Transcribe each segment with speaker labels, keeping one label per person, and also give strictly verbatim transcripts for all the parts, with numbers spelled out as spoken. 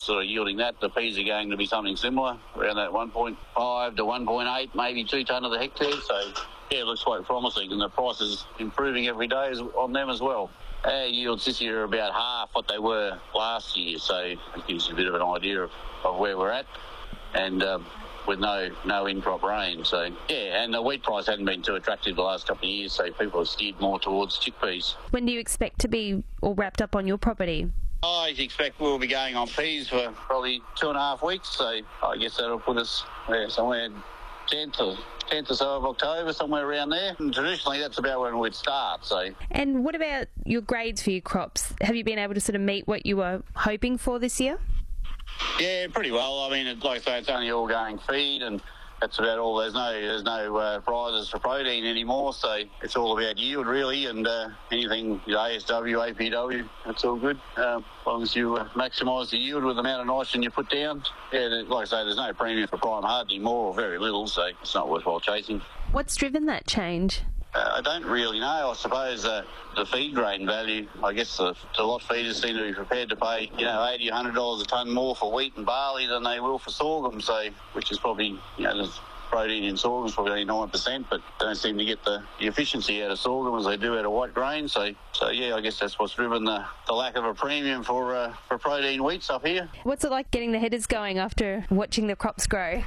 Speaker 1: sort of yielding that. The peas are going to be something similar, around that one point five to one point eight, maybe two tonne of the hectare. So, yeah, it looks quite promising, and the price is improving every day on them as well. Our yields this year are about half what they were last year, so it gives you a bit of an idea of, of where we're at. And um, with no no in-crop rain. So, yeah, and the wheat price hadn't been too attractive the last couple of years, so people have steered more towards chickpeas.
Speaker 2: When do you expect to be all wrapped up on your property?
Speaker 1: I expect we'll be going on peas for probably two and a half weeks, so I guess that'll put us yeah, somewhere tenth or tenth or so of October, somewhere around there. And traditionally, that's about when we'd start. So.
Speaker 2: And what about your grades for your crops? Have you been able to sort of meet what you were hoping for this year?
Speaker 1: Yeah, pretty well. I mean, it, like I say, it's only all going feed, and that's about all. There's no there's no uh, prizes for protein anymore, so it's all about yield, really, and uh, anything, you know, A S W, A P W, that's all good. Um, as long as you uh, maximise the yield with the amount of nitrogen you put down. Yeah, like I say, there's no premium for prime hard anymore, or very little, so it's not worthwhile chasing.
Speaker 2: What's driven that change?
Speaker 1: Uh, I don't really know. I suppose uh, the feed grain value, I guess the, the lot feeders seem to be prepared to pay, you know, eighty dollars, one hundred dollars a tonne more for wheat and barley than they will for sorghum, so, which is probably, you know, the protein in sorghum is probably only nine percent, but don't seem to get the, the efficiency out of sorghum as they do out of white grain. So, so yeah, I guess that's what's driven the, the lack of a premium for uh, for protein wheats up here.
Speaker 2: What's it like getting the headers going after watching the crops grow?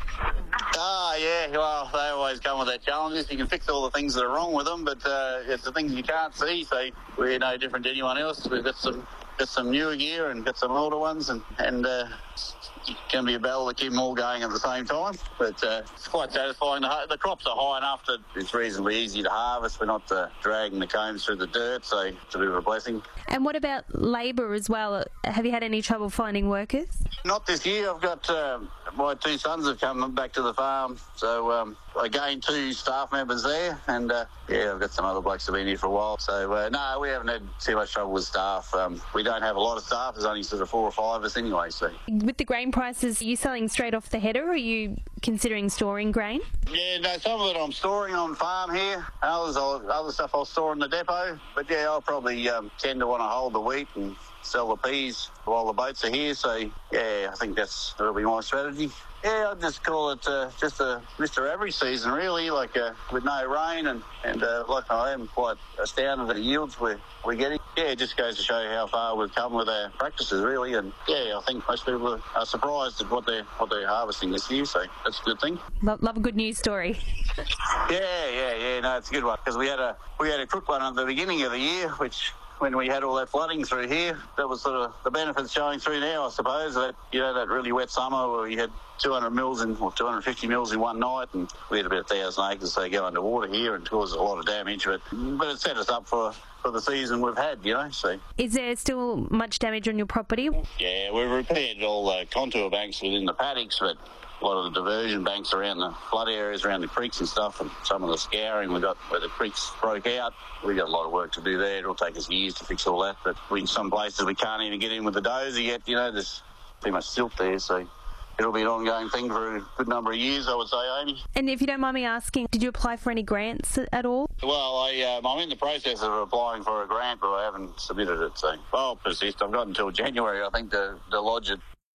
Speaker 1: Ah, yeah, well, they always come with their challenges. You can fix all the things that are wrong with them, but uh, it's the things you can't see, so we're no different to anyone else. We've got some got some newer gear and got some older ones, and, and uh, it can be a battle to keep them all going at the same time, but uh, it's quite satisfying. The, the crops are high enough that it's reasonably easy to harvest. We're not uh, dragging the combs through the dirt, so it's a bit of a blessing.
Speaker 2: And what about labour as well? Have you had any trouble finding workers?
Speaker 1: Not this year. I've got uh, my two sons have come back to the farm, so um, I gained two staff members there, and uh, yeah, I've got some other blokes that have been here for a while. So uh, no, we haven't had too much trouble with staff. Um, we don't have a lot of staff. There's only sort of four or five of us anyway. So
Speaker 2: with the grain prices, are you selling straight off the header, or are you considering storing grain?
Speaker 1: Yeah, no, some of it I'm storing on farm here. Others, I'll, other stuff I'll store in the depot. But yeah, I'll probably um, tend to want to hold the wheat and sell the peas while the boats are here. So yeah, I think that's that'll be my strategy. Yeah, I'd just call it uh, just a Mister Average season, really, like uh, with no rain, and, and uh, like I am quite astounded at the yields we're, we're getting. Yeah, it just goes to show how far we've come with our practices, really, and yeah, I think most people are surprised at what they're, what they're harvesting this year, so that's a good thing.
Speaker 2: Love, love a good news story.
Speaker 1: Yeah, yeah, yeah, no, it's a good one, because we had a we had a crook one at the beginning of the year, which, when we had all that flooding through here, that was sort of the benefits showing through now, I suppose, that, you know, that really wet summer where we had two hundred mils in, or two hundred fifty mils in one night, and we had about a thousand acres, so go underwater here and caused a lot of damage, but, but it set us up for, for the season we've had, you know, so.
Speaker 2: Is there still much damage on your property?
Speaker 1: Yeah, we've repaired all the contour banks within the paddocks, but a lot of the diversion banks around the flood areas, around the creeks and stuff, and some of the scouring we got where the creeks broke out. We got a lot of work to do there. It'll take us years to fix all that, but we, in some places we can't even get in with the dozer yet. You know, there's too much silt there, so it'll be an ongoing thing for a good number of years, I would say, Amy.
Speaker 2: And if you don't mind me asking, did you apply for any grants at all?
Speaker 1: Well, I, um, I'm in the process of applying for a grant, but I haven't submitted it, so I'll persist. I've got until January, I think, to, to lodge it.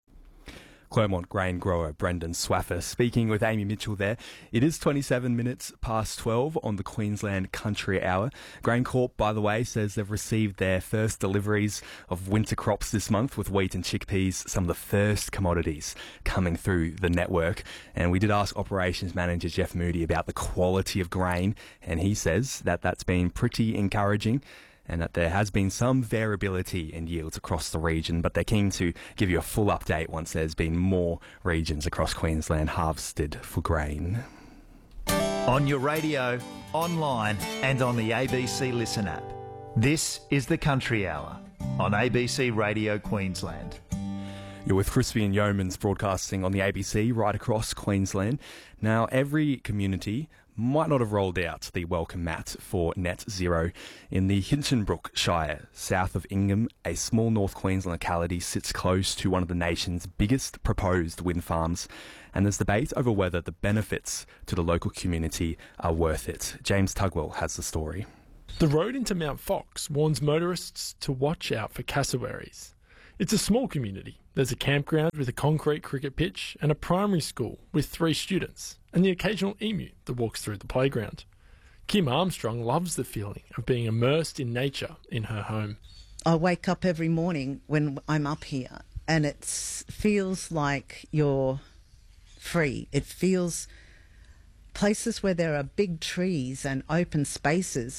Speaker 3: Clermont grain grower Brendan Swaffer speaking with Amy Mitchell there. It is twenty-seven minutes past twelve on the Queensland Country Hour. GrainCorp, by the way, says they've received their first deliveries of winter crops this month, with wheat and chickpeas some of the first commodities coming through the network. And we did ask Operations Manager Jeff Moody about the quality of grain, and he says that that's been pretty encouraging, and that there has been some variability in yields across the region, but they're keen to give you a full update once there's been more regions across Queensland harvested for grain.
Speaker 4: On your radio, online and on the A B C Listen app. This is the Country Hour on A B C Radio Queensland.
Speaker 3: You're with Crispy and Yeomans broadcasting on the A B C right across Queensland. Now, every community might not have rolled out the welcome mat for net zero. In the Hinchinbrook Shire, south of Ingham, a small North Queensland locality sits close to one of the nation's biggest proposed wind farms, and there's debate over whether the benefits to the local community are worth it. James Tugwell has the story.
Speaker 5: The road into Mount Fox warns motorists to watch out for cassowaries. It's a small community, There's a campground with a concrete cricket pitch and a primary school with three students and the occasional emu that walks through the playground. Kim Armstrong loves the feeling of being immersed in nature in her home.
Speaker 6: I wake up every morning when I'm up here and it feels like you're free. It feels places where there are big trees and open spaces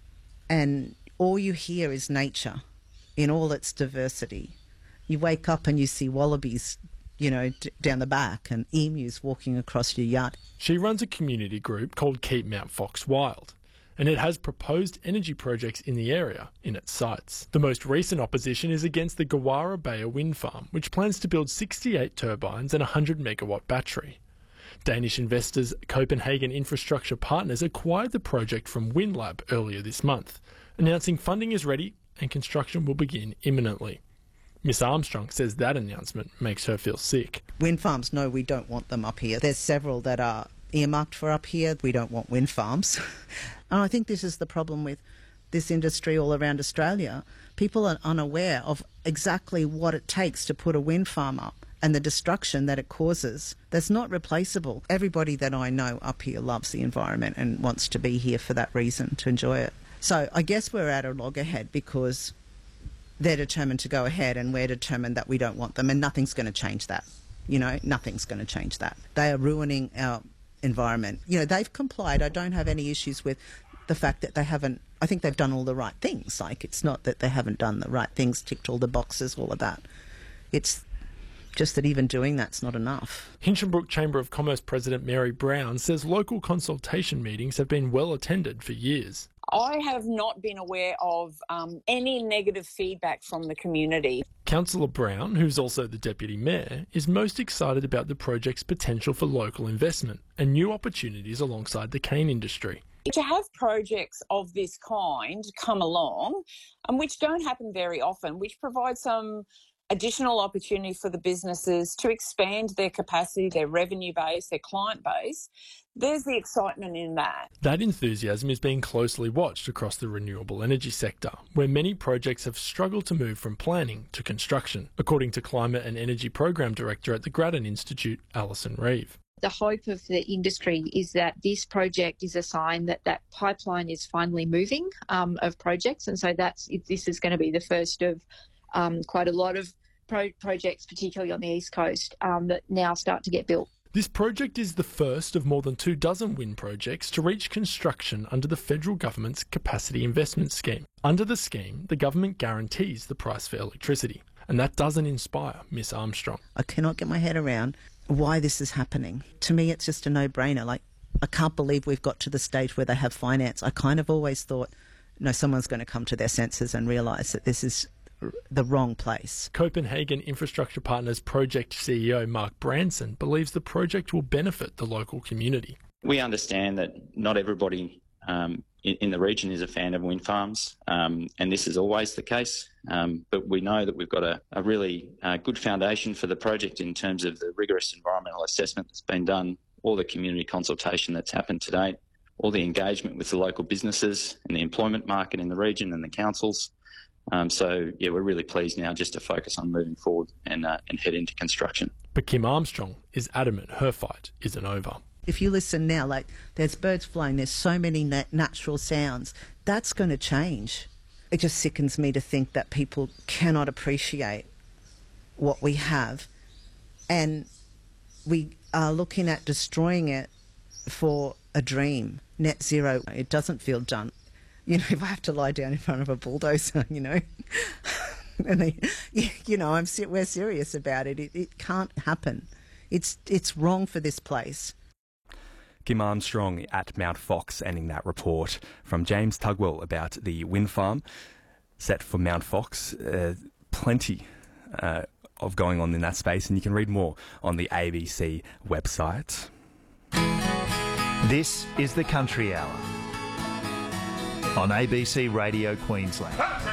Speaker 6: and all you hear is nature in all its diversity. You wake up and you see wallabies, you know, d- down the back and emus walking across your yard.
Speaker 5: She runs a community group called Keep Mount Fox Wild, and it has proposed energy projects in the area in its sites. The most recent opposition is against the Gawara Bayer wind farm, which plans to build sixty-eight turbines and a one hundred megawatt battery. Danish investors Copenhagen Infrastructure Partners acquired the project from WindLab earlier this month, announcing funding is ready and construction will begin imminently. Miss Armstrong says that announcement makes her feel sick.
Speaker 6: Wind farms, no, we don't want them up here. There's several that are earmarked for up here. We don't want wind farms. And I think this is the problem with this industry all around Australia. People are unaware of exactly what it takes to put a wind farm up and the destruction that it causes. That's not replaceable. Everybody that I know up here loves the environment and wants to be here for that reason, to enjoy it. So I guess we're at a loggerhead because they're determined to go ahead and we're determined that we don't want them, and nothing's going to change that. You know, nothing's going to change that. They are ruining our environment. You know, they've complied. I don't have any issues with the fact that they haven't, I think they've done all the right things. Like, it's not that they haven't done the right things, ticked all the boxes, all of that. It's just that even doing that's not enough.
Speaker 5: Hinchinbrook Chamber of Commerce President Mary Brown says local consultation meetings have been well attended for years.
Speaker 7: I have not been aware of um, any negative feedback from the community.
Speaker 5: Councillor Brown, who's also the Deputy Mayor, is most excited about the project's potential for local investment and new opportunities alongside the cane industry.
Speaker 7: To have projects of this kind come along, and which don't happen very often, which provide some additional opportunity for the businesses to expand their capacity, their revenue base, their client base, there's the excitement in that.
Speaker 5: That enthusiasm is being closely watched across the renewable energy sector, where many projects have struggled to move from planning to construction, according to Climate and Energy Program Director at the Grattan Institute, Alison Reeve.
Speaker 8: The hope of the industry is that this project is a sign that that pipeline is finally moving um, of projects, and so that's this is going to be the first of um, quite a lot of pro- projects, particularly on the East Coast, um, that now start to get built.
Speaker 5: This project is the first of more than two dozen wind projects to reach construction under the federal government's Capacity Investment Scheme. Under the scheme, the government guarantees the price for electricity, and that doesn't inspire Miss Armstrong.
Speaker 6: I cannot get my head around why this is happening. To me, it's just a no-brainer. Like, I can't believe we've got to the stage where they have finance. I kind of always thought, no, someone's going to come to their senses and realise that this is the wrong place.
Speaker 5: Copenhagen Infrastructure Partners project C E O Mark Branson believes the project will benefit the local community.
Speaker 9: We understand that not everybody um, in, in the region is a fan of wind farms, um, and this is always the case, um, but we know that we've got a, a really uh, good foundation for the project in terms of the rigorous environmental assessment that's been done, all the community consultation that's happened to date, all the engagement with the local businesses and the employment market in the region and the councils. Um, so, yeah, we're really pleased now just to focus on moving forward and, uh, and head into construction.
Speaker 5: But Kim Armstrong is adamant her fight isn't over.
Speaker 6: If you listen now, like, there's birds flying, there's so many nat- natural sounds. That's going to change. It just sickens me to think that people cannot appreciate what we have. And we are looking at destroying it for a dream. Net zero, it doesn't feel done. You know, if I have to lie down in front of a bulldozer, you know, and they, you know, I'm we're serious about it. It, it can't happen. It's it's wrong for this place.
Speaker 3: Kim Armstrong at Mount Fox ending that report from James Tugwell about the wind farm set for Mount Fox. Uh, plenty uh, of going on in that space, and you can read more on the A B C website.
Speaker 4: This is the Country Hour on A B C Radio Queensland.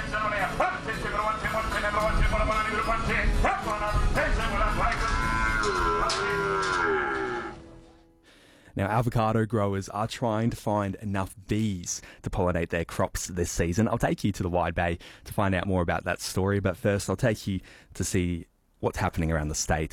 Speaker 3: Now, avocado growers are trying to find enough bees to pollinate their crops this season. I'll take you to the Wide Bay to find out more about that story, but first I'll take you to see what's happening around the state.